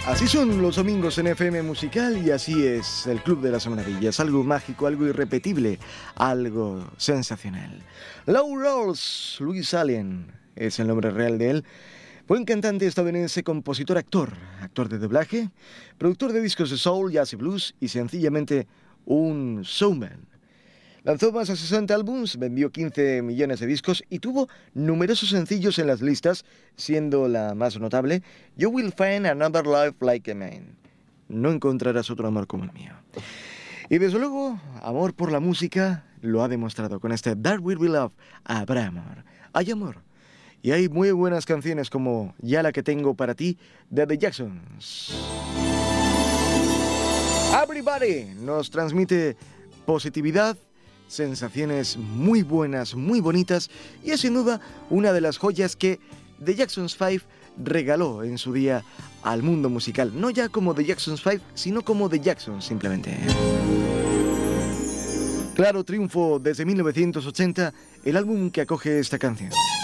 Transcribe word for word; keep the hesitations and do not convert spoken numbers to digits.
Así son los domingos en F M Musical y así es el Club de las Maravillas. Algo mágico, algo irrepetible, algo sensacional. Lou Rawls, Louis Allen es el nombre real de él. Fue un cantante estadounidense, compositor, actor, actor de doblaje, productor de discos de soul, jazz y blues y sencillamente un showman. Lanzó más de sesenta álbumes, vendió quince millones de discos y tuvo numerosos sencillos en las listas, siendo la más notable You Will Find Another Life Like a Man. No encontrarás otro amor como el mío. Y desde luego, amor por la música lo ha demostrado con este That Will Be Love. Habrá amor, hay amor. Y hay muy buenas canciones como Ya la que tengo para ti de The Jacksons. Everybody nos transmite positividad, sensaciones muy buenas, muy bonitas, y es sin duda una de las joyas que The Jacksons cinco regaló en su día al mundo musical, no ya como The Jacksons cinco, sino como The Jacksons simplemente. Claro triunfo desde mil novecientos ochenta, el álbum que acoge esta canción.